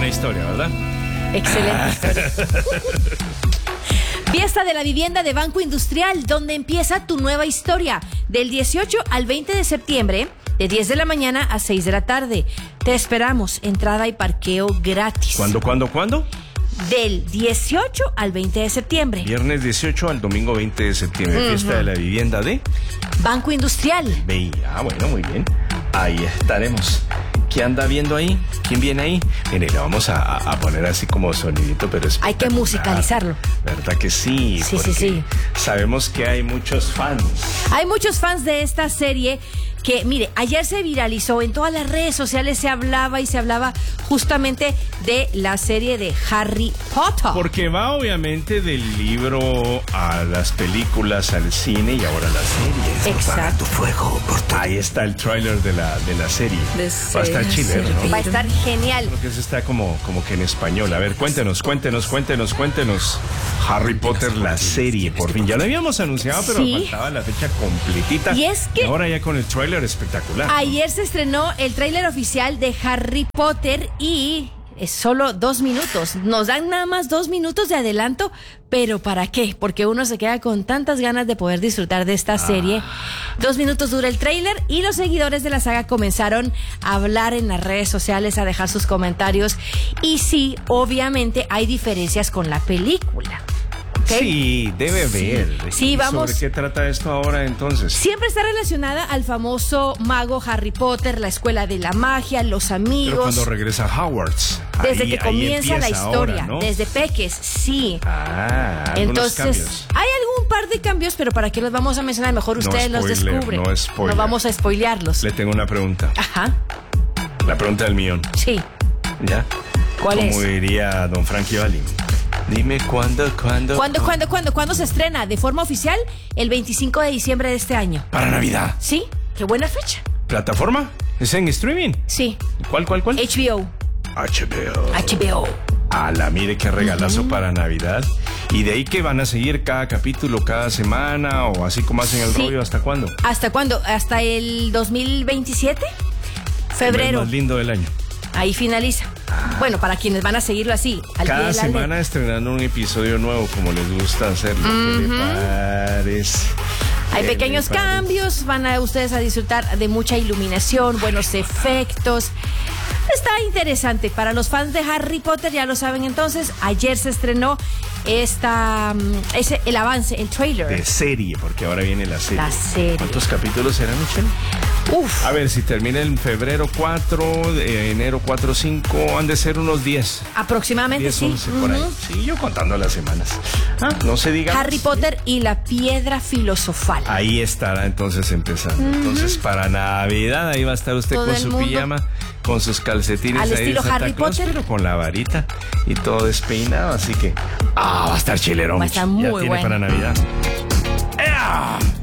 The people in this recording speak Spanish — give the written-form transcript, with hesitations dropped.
historia, ¿verdad? Excelente historia. Fiesta de la vivienda de Banco Industrial, donde empieza tu nueva historia. Del 18 al 20 de septiembre, de 10 de la mañana a 6 de la tarde. Te esperamos. Entrada y parqueo gratis. ¿Cuándo? Del 18 al 20 de septiembre. Viernes 18 al domingo 20 de septiembre. Fiesta de la vivienda de Banco Industrial. Bueno, muy bien. Ahí estaremos. ¿Qué anda viendo ahí? ¿Quién viene ahí? Mire, le vamos a poner así como sonidito, pero hay que musicalizarlo. ¿Verdad que sí? Sí. Sabemos que hay muchos fans. Hay muchos fans de esta serie que, mire, ayer se viralizó, en todas las redes sociales se hablaba justamente de la serie de Harry Potter. Porque va obviamente del libro a las películas, al cine y ahora a la serie. Exacto. Fuego por ahí está el tráiler de la serie. Va a estar chileno, ¿no? Va a estar genial. Creo que eso está como que en español. A ver, cuéntenos. Harry Potter, la serie, por fin. Ya lo habíamos anunciado, pero Sí. faltaba la fecha completita. Y es que ahora ya con el tráiler espectacular. ayer se estrenó el tráiler oficial de Harry Potter y es solo 2 minutos. Nos dan nada más 2 minutos de adelanto, pero ¿para qué? Porque uno se queda con tantas ganas de poder disfrutar de esta serie. 2 minutos dura el tráiler y los seguidores de la saga comenzaron a hablar en las redes sociales, a dejar sus comentarios. Y sí, obviamente hay diferencias con la película. ¿Okay? Sí, debe haber. Sí, vamos. ¿Sobre qué trata esto ahora entonces? Siempre está relacionada al famoso mago Harry Potter, la escuela de la magia, los amigos. Pero cuando regresa a Hogwarts. Desde que comienza la historia, ahora, ¿no? desde peques, sí. Algunos Entonces, cambios. hay algún par de cambios, pero ¿para qué los vamos a mencionar? Mejor ustedes los descubren. No spoiler. No vamos a spoilearlos. Le tengo una pregunta. Ajá, La pregunta del millón. sí. ¿Ya? ¿Cuál es? Como diría don Frankie Valli. Dime cuándo. ¿Cuándo se estrena? De forma oficial, el 25 de diciembre de este año. Para Navidad. ¿Sí? Qué buena fecha. ¿Plataforma? ¿Es en streaming? Sí. ¿Cuál? HBO. HBO. Mire qué regalazo para Navidad. ¿Y de ahí que van a seguir cada capítulo, cada semana o así como hacen el Sí. rollo? ¿Hasta cuándo? ¿Hasta cuándo? ¿Hasta el 2027? Febrero. El más lindo del año. Ahí finaliza. Bueno, para quienes van a seguirlo así, al pie Cada de la semana letra. estrenando un episodio nuevo, como les gusta hacerlo. ¿Qué le parece? Hay ¿Qué pequeños le parece? cambios, van a ustedes a disfrutar de mucha iluminación, buenos efectos. Está interesante. Para los fans de Harry Potter, ya lo saben entonces, ayer se estrenó el avance, el trailer. De serie, porque ahora viene la serie. La serie. ¿Cuántos capítulos serán, Michelle? Uf, A ver, si termina en febrero 4, enero 4, 5, han de ser unos 10. aproximadamente 10, sí. 11 por ahí. Sí, yo contando las semanas. No se diga. Harry Potter y la piedra filosofal. Ahí estará entonces empezando. Entonces, para Navidad, ahí va a estar usted Todo con el su mundo. pijama, con sus calcetines Al ahí de estilo Santa Harry Claus, Potter. pero con la varita y todo despeinado. Así que, va a estar chilerón. Va a estar ya muy tiene bueno. para Navidad. ¡Ea!